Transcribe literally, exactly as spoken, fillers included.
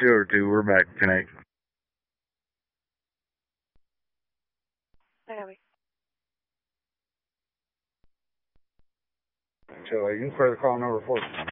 two oh two, we're back tonight. Miami. So, uh, you can further call number four.